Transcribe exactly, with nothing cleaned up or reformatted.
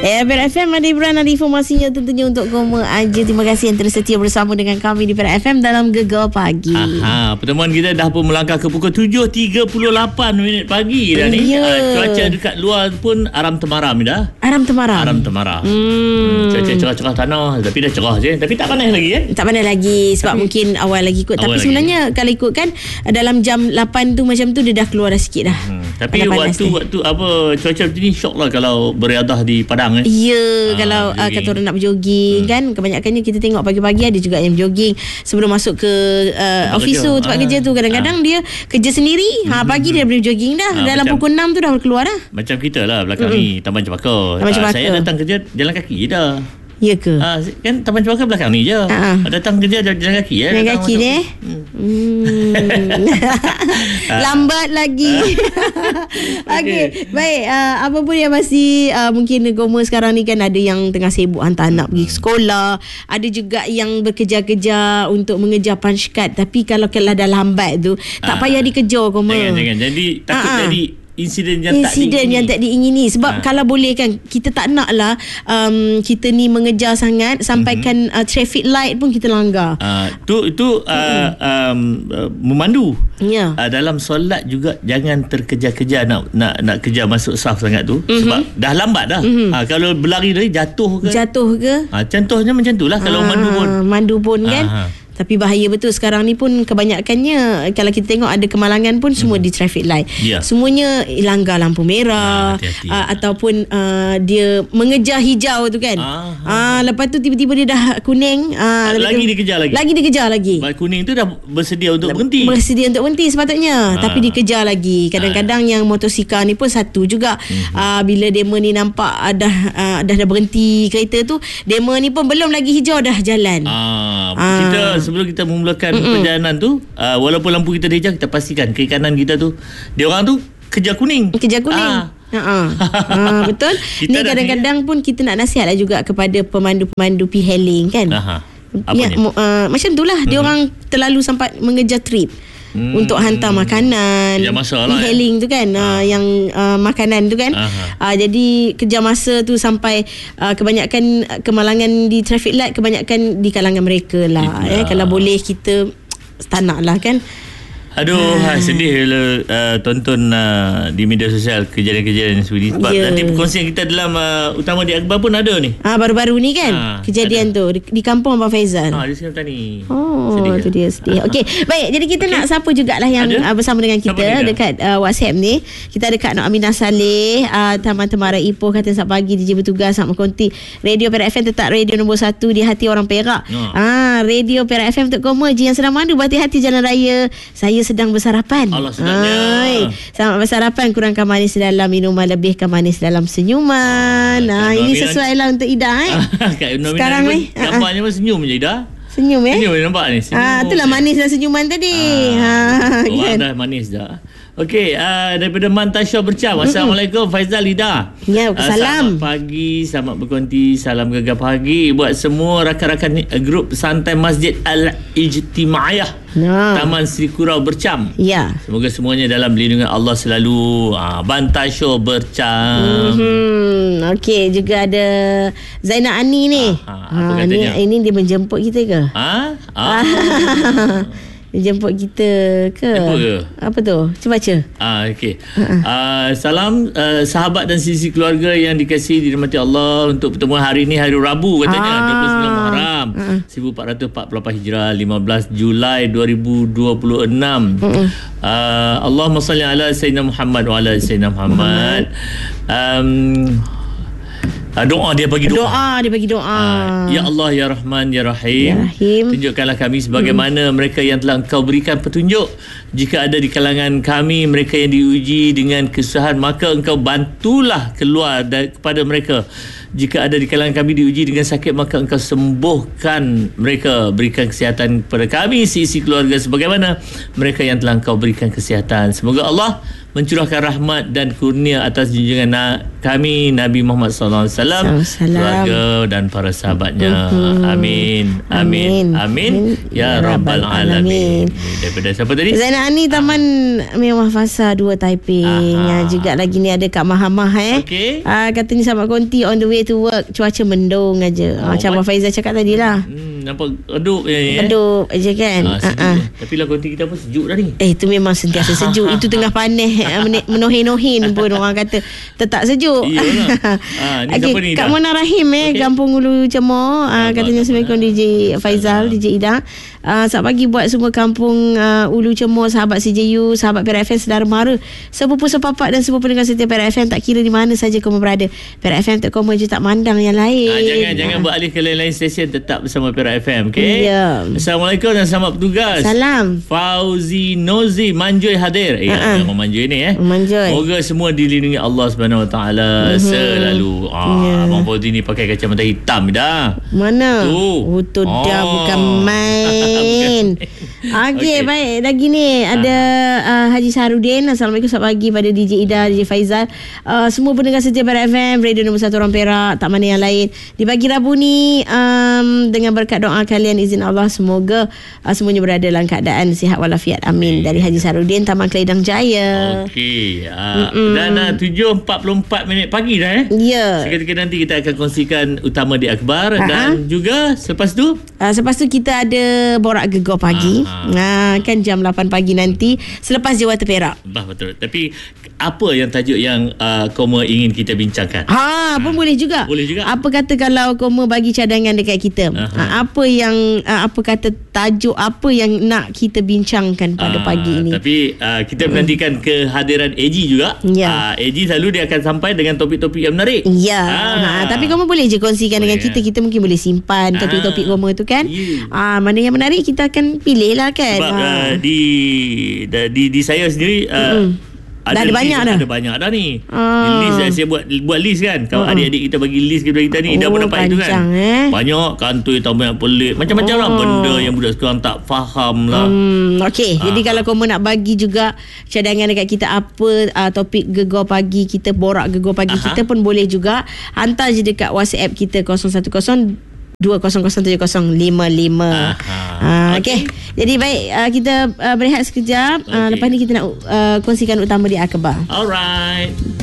Eh, Perak F M ada hiburan, ada informasinya tentunya untuk kamu aja. Terima kasih yang terus setia bersama dengan kami di Perak F M dalam Gegar Pagi. Aha, pertemuan kita dah pun melangkah ke pukul tujuh tiga puluh lapan minit pagi dah ni. Ya. Uh, cuaca dekat luar pun aram temaram dah. Aram temaram. Aram temaram. Hmm. Hmm, cuaca cerah-cerah tanah, tapi dah cerah je. Tapi tak panas lagi kan? Tak panas lagi sebab tapi, mungkin awal lagi kot. Awal tapi lagi. Sebenarnya kalau ikutkan dalam jam lapan tu macam tu dia dah keluar dah sikit dah. Hmm. Tapi waktu waktu apa cuaca macam ni syok lah kalau beriadah di Padang eh. Ya, ah, kalau uh, kata orang nak berjoging hmm. kan, kebanyakannya kita tengok pagi-pagi ada juga yang berjoging sebelum masuk ke uh, office tu, tempat ah. kerja tu. Kadang-kadang ah. dia kerja sendiri, hmm. ha pagi dia boleh berjoging dah. Ah, dalam macam, pukul enam tu dah keluar dah. Macam kita lah belakang hmm. ni Taman Cempaka. Taman Cempaka. Uh, saya datang kerja jalan kaki je dah. Ya ke? Ah, kan Taman Cempaka belakang ni je. Uh-huh. Datang kerja jalan kaki ya. Jalan kaki ni. Hmm. Hmm. Lambat lagi. Okey, baik. Uh, apa pun yang masih uh, mungkin Goma sekarang ni kan ada yang tengah sibuk hantar anak pergi sekolah, ada juga yang bekerja-kerja untuk mengejar punch card. Tapi kalau kalau dah lambat tu, tak uh, payah dikejar Goma. Jangan jangan. Jadi takut uh-huh. jadi insiden yang insiden tak diingini. yang tak diingini sebab ha. kalau boleh kan kita tak nak lah um, kita ni mengejar sangat sampaikan mm-hmm. uh, traffic light pun kita langgar. Uh, tu itu uh, mm-hmm. um, uh, memandu. Ya. Uh, dalam solat juga jangan terkejar-kejar nak nak nak kejar masuk saf sangat tu mm-hmm. sebab dah lambat dah. Mm-hmm. Uh, kalau berlari tadi jatuh ke? Jatuh ke? Uh, contohnya macam itulah kalau uh, mandu pun. Mandu pun kan. Uh-huh. Tapi bahaya betul sekarang ni pun kebanyakannya kalau kita tengok ada kemalangan pun semua hmm. di traffic light. Yeah. Semuanya langgar lampu merah nah, uh, ataupun uh, dia mengejar hijau tu kan. Ah, uh, lepas tu tiba-tiba dia dah kuning. Uh, lagi tu, dikejar lagi. Lagi dikejar lagi. Kuning tu dah bersedia untuk berhenti. Bersedia untuk berhenti sepatutnya. Ah. Tapi dikejar lagi. Kadang-kadang ah. yang motosikal ni pun satu juga. Hmm. Uh, bila demo ni nampak uh, dah, uh, dah dah berhenti kereta tu, demo ni pun belum lagi hijau dah jalan. Ah, uh, kita sebelum kita memulakan Mm-mm. perjalanan tu uh, walaupun lampu kita hijau, kita pastikan kiri kanan kita tu dia orang tu kejar kuning kejar kuning ah. Ha, ha, betul. Ni kadang-kadang dia... pun kita nak nasihat lah juga kepada pemandu-pemandu P-hailing kan. Aha. Apa ya, uh, macam itulah hmm. dia orang terlalu sampai mengejar trip Hmm. untuk hantar makanan e-hailing tu kan ha. uh, yang uh, makanan tu kan uh, jadi kejar masa tu sampai uh, kebanyakan kemalangan di traffic light kebanyakan di kalangan mereka lah eh, kalau boleh kita tak nak lah kan. Aduh, ha. sedih bila uh, tonton uh, di media sosial kejadian-kejadian seperti sebab yeah. nanti perkongsian kita dalam uh, Utama di Akhbar pun ada ni. Ah baru-baru ni kan ha, kejadian ada. tu di, di kampung Abang Faizal. Ha, di sekitar ni. Oh, sedih tu dia sedih. Okey, baik. Jadi kita okay. nak sapa jugalah yang uh, bersama dengan kita dekat uh, WhatsApp ni. Kita ada Kak Nok Aminah Saleh, uh, Taman Temaram Ipoh, kata sat pagi D J bertugas nak mengkonti Radio Perak F M, tetap radio nombor satu di hati orang Perak. Ah, ha. ha, Radio Perak F M untuk kamu je yang sedang mandu berhati-hati jalan raya. Saya sedang bersarapan. Allah sedapnya. Hai. Selamat bersarapan, kurangkan manis dalam minuman, lebihkan manis dalam senyuman. Nah, ha, ini sesuai lah untuk Ida eh. Sekarang ni gambarnya pun senyum je Ida. Senyum eh. Senyum nampak ni. Senyum. Ah, itulah manis dan senyuman tadi. Ah, ha, kan? Dah manis dah. Okey, uh, daripada Mantasya Bercam. Assalamualaikum Faizal Ida. Ya, uh, salam. Selamat pagi, selamat berkonti, salam gegar pagi buat semua rakan-rakan uh, grup Santai Masjid Al-Ijtimaiyah no. Taman Sri Kurau Bercam. Ya. Semoga semuanya dalam lindungan Allah selalu. Uh, Mantasya Bercam. Mm-hmm. Okey, juga ada Zainal Ani ni. Ha, ha, apa ha, katanya? Ni, ini dia menjemput kita ke? Ha? Ah. Jemput kita ke? Jemput ke? Apa tu? Cuba baca. Ah, okey. Uh-uh. Uh, salam uh, sahabat dan sisi keluarga yang dikasihi dirahmati Allah untuk pertemuan hari ini, hari Rabu katanya, ah. dua puluh sembilan Muharram uh-uh. seribu empat ratus empat puluh lapan Hijrah, lima belas Julai dua ribu dua puluh enam. Uh-uh. Uh, Allahumma salli ala Sayyidina Muhammad wa ala Sayyidina Muhammad. Um, Uh, doa dia bagi doa. Doa dia bagi doa. Uh, ya Allah ya Rahman ya Rahim. Ya Rahim. Tunjukkanlah kami sebagaimana hmm. mereka yang telah Engkau berikan petunjuk. Jika ada di kalangan kami mereka yang diuji dengan kesusahan, maka Engkau bantulah keluar dari, kepada mereka. Jika ada di kalangan kami diuji dengan sakit, maka Engkau sembuhkan mereka. Berikan kesihatan kepada kami, sisi keluarga sebagaimana mereka yang telah Engkau berikan kesihatan. Semoga Allah mencurahkan rahmat dan kurnia atas junjungan na- kami Nabi Muhammad sallallahu alaihi wasallam, keluarga dan para sahabatnya. Uh-huh. Amin. Amin. Amin. Amin. Ya, ya Rabbal Alamin. Alamin. Daripada siapa tadi? Zainal Ani, Taman ah. Mewah Fasa dua Taiping. Ya, juga lagi ni ada Kak Mahamah eh. Okay. Uh, katanya sahabat konti on the way to work, cuaca mendung aja. Oh, macam Abang Faizal cakap tadi lah. Hmm, nampak redup je. Redup je kan. Ah, uh-uh. Tapi lah konti kita pun sejuk dah ni. Eh, itu memang sentiasa sejuk. Itu tengah panas menohin-nohin pun orang kata tetap sejuk. Iyalah. Ah, ni okay, siapa ni? Kak Mona Rahim eh, okay. Kampung Ulu Cemor. Ah, katanya Assalamualaikum D J Faizal, D J Ida. Uh, selamat pagi buat semua kampung uh, Ulu Cemor, sahabat C J U, sahabat Perak F M, saudara mara, sepupu sepapak dan semua pendengar setia Perak F M, tak kira di mana saja kamu berada. Perak F M tak kamu je tak mandang yang lain. Uh, jangan uh. jangan beralih ke lain-lain stesen, tetap bersama Perak F M, okey? Yeah. Assalamualaikum dan selamat bertugas. Salam. Fauzi Nozi Manjoy hadir. Eh, uh-uh. nama Manjoy ni eh. Manjoy. Moga semua dilindungi Allah Subhanahu Wa Taala uh-huh. selalu. Ah, yeah. Abang Fauzi ni pakai kacamata hitam dah. Mana? Tu. Oh, tu oh. dah bukan main. Okey, okay. Baik. Lagi ni ada uh, Haji Saharudin. Assalamualaikum, selamat pagi pada D J Ida, D J Faizal, uh, semua pendengar setia Perak F M, radio nombor satu orang Perak, tak mana yang lain. Di pagi Rabu ni, um, dengan berkat doa kalian, izin Allah, semoga uh, semuanya berada dalam keadaan sihat walafiat. Amin. Dari Haji Saharudin, Taman Keledang Jaya. Okey. Uh, dan uh, tujuh empat puluh empat minit pagi dah eh. Ya. Yeah. Seketika nanti kita akan kongsikan utama di akhbar. Uh-huh. Dan juga selepas tu, uh, selepas tu kita ada Borak Gegar Pagi. Uh-huh. Nah, kan jam lapan pagi nanti selepas Jawatan Perak. Bah, betul. Tapi apa yang tajuk yang uh, Koma ingin kita bincangkan? Ha, pun ha. boleh juga. Boleh juga. Apa kata kalau Koma bagi cadangan dekat kita? Ha, apa yang uh, apa kata tajuk apa yang nak kita bincangkan pada ha, pagi ini? Tapi uh, kita menantikan hmm. kehadiran A G juga. Ya. Uh, A G selalu dia akan sampai dengan topik-topik yang menarik. Ya. Ha. Ha, tapi Koma boleh je kongsikan boleh, dengan kita. Kita mungkin boleh simpan ha. topik-topik Koma tu kan. Yeah. Ha, mana yang menarik kita akan pilih lah kan. Sebab ha. uh, di, di di di saya sendiri uh, hmm. ada, ada banyak dah. Ada banyak dah ni. Ah. List dah, saya buat buat list kan. Kalau uh-huh. adik-adik kita bagi list kepada kita ni, oh, dah pun dapat itu kan. Eh. Banyak kantoi tambah yang pelik. Macam-macam oh. lah benda yang budak sekarang tak faham lah. Hmm, okey. Ah. Jadi kalau kamu nak bagi juga cadangan dekat kita apa uh, topik Gegar Pagi kita, Borak Gegar Pagi Aha. kita pun boleh juga. Hantar je dekat WhatsApp kita kosong satu kosong dua kosong kosong tujuh kosong lima lima. Uh, Okey. Okay. Jadi baik, uh, kita uh, berehat sekejap. Okay. Uh, lepas ni kita nak uh, kongsikan utama di akhbar. Alright.